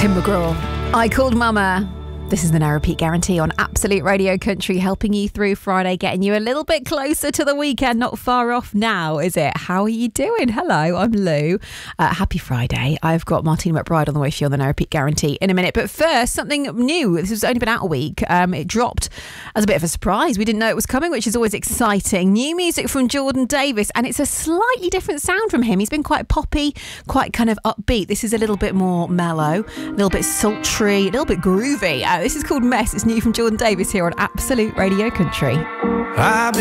Tim McGraw. I Called Mama. This is the No Repeat Guarantee on Absolute Radio Country, helping you through Friday, getting you a little bit closer to the weekend. Not far off now, is it? How are you doing? Hello, I'm Lou. Happy Friday. I've got Martina McBride on the way for you on the No Repeat Guarantee in a minute. But first, something new. This has only been out a week. It dropped as a bit of a surprise. We didn't know it was coming, which is always exciting. New music from Jordan Davis, and it's a slightly different sound from him. He's been quite poppy, quite kind of upbeat. This is a little bit more mellow, a little bit sultry, a little bit groovy. This is called Mess. It's new from Jordan Davis here on Absolute Radio Country. I've